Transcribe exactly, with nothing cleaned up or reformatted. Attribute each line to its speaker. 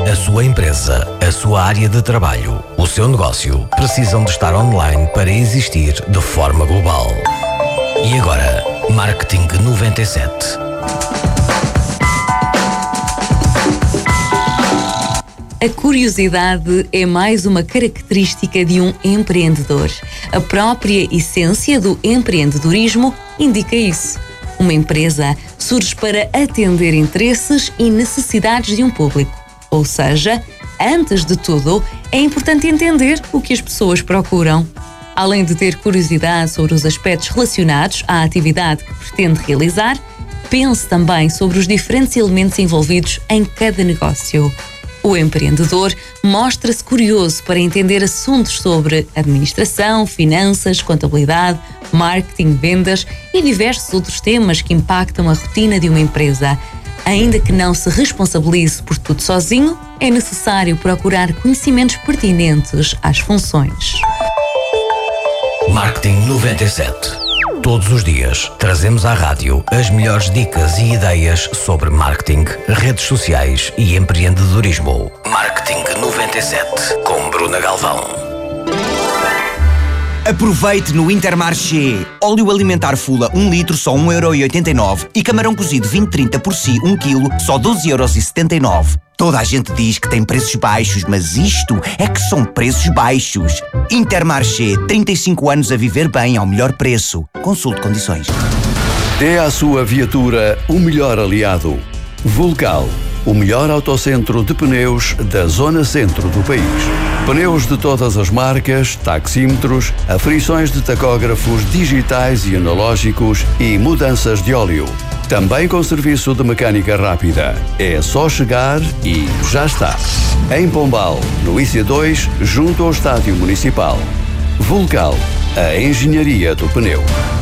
Speaker 1: A sua empresa, a sua área de trabalho, o seu negócio precisam de estar online para existir de forma global. E agora, Marketing noventa e sete.
Speaker 2: A curiosidade é mais uma característica de um empreendedor. A própria essência do empreendedorismo indica isso. Uma empresa surge para atender interesses e necessidades de um público. Ou seja, antes de tudo, é importante entender o que as pessoas procuram. Além de ter curiosidade sobre os aspectos relacionados à atividade que pretende realizar, pense também sobre os diferentes elementos envolvidos em cada negócio. O empreendedor mostra-se curioso para entender assuntos sobre administração, finanças, contabilidade, marketing, vendas e diversos outros temas que impactam a rotina de uma empresa. Ainda que não se responsabilize por tudo sozinho, é necessário procurar conhecimentos pertinentes às funções.
Speaker 1: Marketing noventa e sete. Todos os dias trazemos à rádio as melhores dicas e ideias sobre marketing, redes sociais e empreendedorismo. Marketing noventa e sete com Bruna Galvão.
Speaker 3: Aproveite no Intermarché. Óleo alimentar Fula um litro só um euro e oitenta e nove e camarão cozido vinte trinta por si um quilo só doze euros e setenta e nove. Toda a gente diz que tem preços baixos, mas isto é que são preços baixos. Intermarché, trinta e cinco anos a viver bem ao melhor preço. Consulte condições.
Speaker 4: Dê à sua viatura o melhor aliado. Vulcal, o melhor autocentro de pneus da zona centro do país. Pneus de todas as marcas, taxímetros, aferições de tacógrafos digitais e analógicos e mudanças de óleo. Também com serviço de mecânica rápida. É só chegar e já está. Em Pombal, no I C dois, junto ao Estádio Municipal. Vulcal, a engenharia do pneu.